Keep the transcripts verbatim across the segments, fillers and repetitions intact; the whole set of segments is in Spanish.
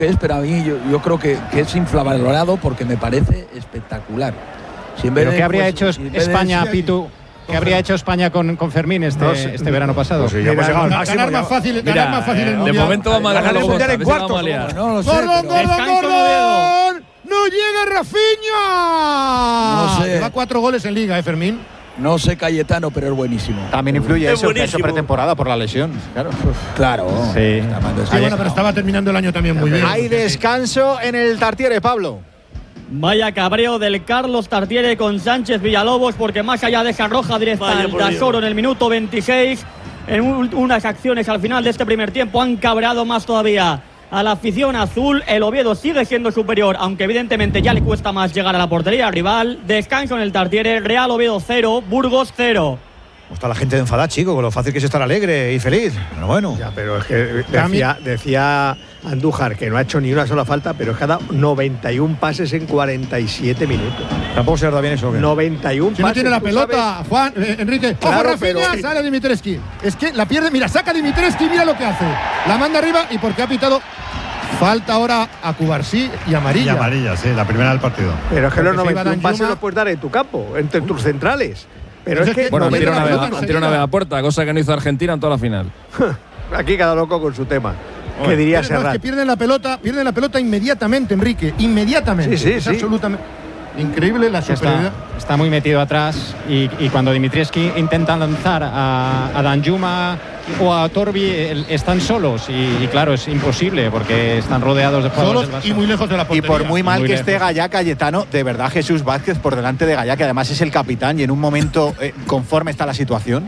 es, pero a mí yo, yo creo que, que es infravalorado porque me parece espectacular. Si en vez ¿Pero de, qué habría pues, hecho si España, de, Pitu? ¿Qué habría hecho España con, con Fermín este, no sé, este verano pasado? Pues sí, ya hemos llegado al máximo, ganar más ya. fácil, Mira, ganar más fácil el eh, mundial. de momento vamos a Ganar dejarlo el mundial en cuartos. cuartos. No lo sé. ¡Gordon, pero- Gordon, Gordon! ¡No llega Rafinha! No sé. Lleva cuatro goles en Liga, ¿eh, Fermín? No sé Cayetano, pero es buenísimo. También influye Es eso, que ha hecho buenísimo. pretemporada por la lesión. Claro. Claro. Sí. Está mal Sí, desgastado. bueno, pero estaba terminando el año también muy bien. Hay descanso en el Tartiere, Pablo. Vaya cabreo del Carlos Tartiere con Sánchez Villalobos, porque más allá de esa roja directa Vaya, al por Dios. Tesoro en el minuto veintiséis, en un- unas acciones al final de este primer tiempo han cabreado más todavía a la afición azul. El Oviedo sigue siendo superior, aunque evidentemente ya le cuesta más llegar a la portería rival. Descanso en el Tartiere, Real Oviedo cero, Burgos cero. ¿Cómo está la gente de enfadada, chico? Con lo fácil que es estar alegre y feliz. Pero bueno. Ya, pero es que decía, decía Andújar que no ha hecho ni una sola falta, pero es que ha dado noventa y un pases en cuarenta y siete minutos. Tampoco se da bien eso. ¿o qué? noventa y un Si pases. no tiene la ¿tú pelota, sabes? Juan, eh, Enrique. Claro, Ojo, Rafinha, pero- sale Dimitrescu. Es que la pierde, mira, saca Dimitrescu y mira lo que hace. La manda arriba y porque ha pitado falta ahora a Cubarsí y Y amarilla. amarilla, sí, la primera del partido. Pero es que los Porque se iba noventa y un Danjuma. pases los puedes dar en tu campo, entre tus centrales. Pero Pues es es que que- Bueno, han no tirado mete una, la vez, pelota han tirado una vez enseguida. a puerta, cosa que no hizo Argentina en toda la final. aquí cada loco con su tema. Que diría No, es que Serrat. pierden la pelota, pierden la pelota inmediatamente, Enrique. Inmediatamente. Sí, sí, es sí. absolutamente increíble la Que superioridad. está, está muy metido atrás y, y cuando Dimitrievski intenta lanzar a, a Danjuma o a Torbi, el- están solos y, y claro, es imposible porque están rodeados de jugadores Solos del y Barça. muy lejos de la Y portería. por muy mal Muy que lejos. esté Gallá Cayetano, de verdad Jesús Vázquez por delante de Gallá, que además es el capitán y en un momento eh, conforme está la situación.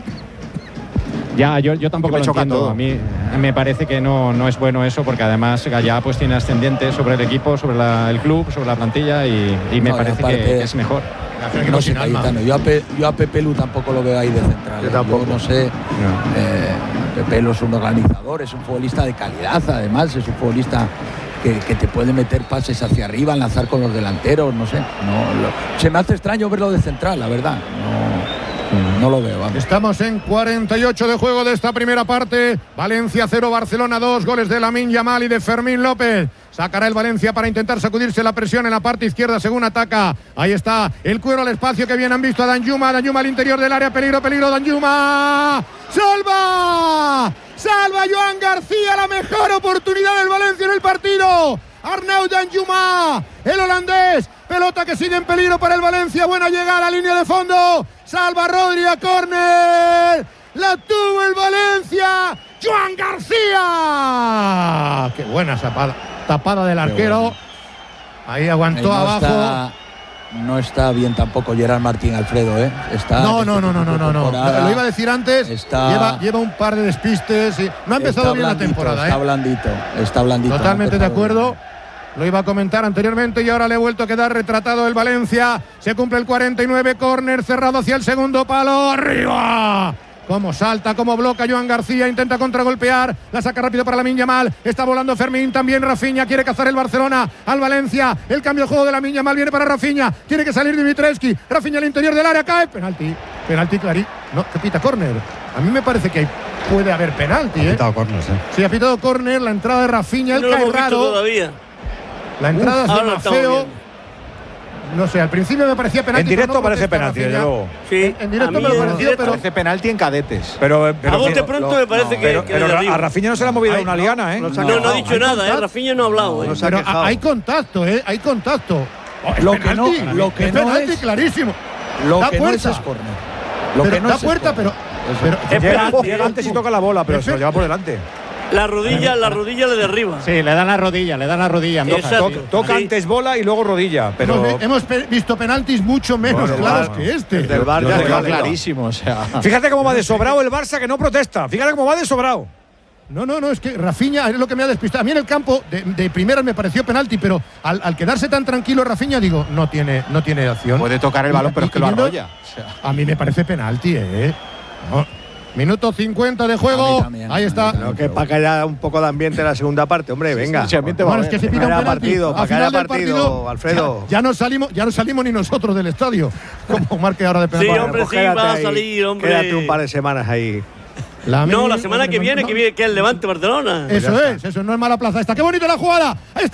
Ya, yo, yo tampoco Que me lo choca entiendo. todo. A mí me parece que no, no es bueno eso porque además Gallá pues tiene ascendiente sobre el equipo, sobre la- el club, sobre la plantilla y, y me No, y parece aparte- que, que es mejor. No sé, Cayetano. Yo a, Pe, yo a Pepe Lu tampoco lo veo ahí de central. Yo ¿eh? tampoco. no sé. Eh, Pepe Lu es un organizador, es un futbolista de calidad, además, es un futbolista que, que te puede meter pases hacia arriba, lanzar con los delanteros, no sé. No, lo- se me hace extraño verlo de central, la verdad. No, no lo veo. Vamos. Estamos en cuarenta y ocho de juego de esta primera parte. Valencia cero, Barcelona dos. Goles de Lamine Yamal y de Fermín López. Sacará el Valencia para intentar sacudirse la presión en la parte izquierda según ataca. Ahí está el cuero al espacio que bien han visto a Danjuma. Danjuma al interior del área. Peligro, peligro. Danjuma. ¡Salva! ¡Salva Joan García! La mejor oportunidad del Valencia en el partido. Arnaud Danjuma, el holandés. Pelota que sigue en peligro para el Valencia. Buena llegada a la línea de fondo. Salva Rodri a córner. La tuvo el Valencia. Joan García. Qué buena tapada, tapada del arquero. bueno. Ahí aguantó no abajo. Está, no está bien tampoco Gerard Martín Alfredo, ¿eh? Está No, no, no, no, no, no, no. Lo iba a decir antes. Está- Lleva, lleva un par de despistes. Y no ha empezado está bien la blandito, temporada, Está ¿eh? blandito, está blandito. Totalmente no de ha empezado acuerdo. bien. Lo iba a comentar anteriormente y ahora le he vuelto a quedar retratado el Valencia. Se cumple el cuarenta y nueve, córner cerrado hacia el segundo palo. ¡Arriba! Cómo salta, cómo bloca Joan García, intenta contragolpear, la saca rápido para Lamine Yamal, está volando Fermín, también Rafinha, quiere cazar el Barcelona al Valencia, el cambio de juego de Lamine Yamal viene para Rafinha, tiene que salir Dimitrescu, Rafinha al interior del área, cae, penalti, penalti clarí, no, que pita córner, a mí me parece que puede haber penalti, Ha ¿eh? quitado corners, ¿eh? Sí, ha pitado córner, la entrada de Rafinha, él No lo cae hemos visto raro, todavía. la entrada Uf, es de ahora lo estamos Mafeo. viendo. No sé, al principio me parecía penalti. En pero directo no parece protesta penalti, desde Rafinha. luego. Sí, En directo a mí me lo en pareció, directo- pero- Parece penalti en cadetes. Pero, pero, A bote pero- pronto lo- me parece no, que, pero, que pero de a arriba. Rafinha no se le ha movido Ay, una no, liana, ¿eh? no se ha No, no ha quejado. dicho hay nada, ¿eh? contacto. Rafinha no ha hablado, ¿eh? No se ha Pero quejado. hay contacto, ¿eh? Hay contacto. Oh, es Lo que no- penalti, lo que es no penalti es- clarísimo. Lo Da que no es puerta. es córner. Lo Pero que no da es es puerta, córner. pero, pero Es Llega, penalti, llega ¿eh? antes y toca la bola, pero se lo lleva por delante. La rodilla, la rodilla le derriba. Sí, le dan la rodilla, le dan la rodilla. Andújar. Exacto. Toca, toca Sí. antes bola y luego rodilla. Pero hemos, hemos pe- visto penaltis mucho menos Bueno, claros claro. que este. El del Bar Yo ya no está creo Clarísimo, o sea. fíjate cómo va de sobrado el Barça que no protesta. Fíjate cómo va de sobrado. No, no, no, es que Rafinha es lo que me ha despistado. A mí en el campo de, de primeras me pareció penalti, pero al, al quedarse tan tranquilo Rafinha, digo, no tiene, no tiene acción. Puede tocar el balón, pero es que lo viendo- arrolla. O sea. A mí me parece penalti, ¿eh? No. Minuto cincuenta de A juego. mí también, Ahí a está. mí Pero que para que haya un poco de ambiente en la segunda parte, hombre, venga. sí, ambiente va Bueno, a es que haber. se pita Para un que haya penalti. partido, Al para que final haya del partido, Alfredo. Ya, ya no salimos, ya no salimos ni nosotros del estadio. Como marque ahora de penalti. Sí, Bueno, hombre, Pues sí, quédate va a ahí, salir, hombre. Quédate un par de semanas ahí. La no, Min- la semana que viene, no. que viene que el Levante Barcelona. Eso es, eso no es mala plaza esta. ¡Qué bonita la jugada!